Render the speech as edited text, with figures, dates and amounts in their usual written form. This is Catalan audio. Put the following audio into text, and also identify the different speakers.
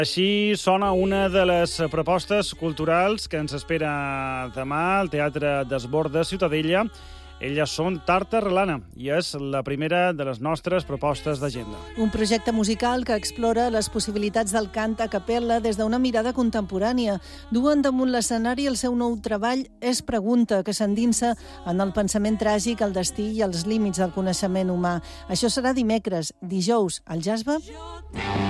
Speaker 1: Així sona una de les propostes culturals que ens espera demà al Teatre Desbords de Ciutadella. Elles són Tartarelana i és la primera de les nostres propostes d'agenda.
Speaker 2: Un projecte musical que explora les possibilitats del cant a capella des d'una mirada contemporània. Duen damunt l'escenari el seu nou treball És pregunta, que s'endinsa en el pensament tràgic, el destí i els límits del coneixement humà. Això serà dimecres. Dijous, al Jasba.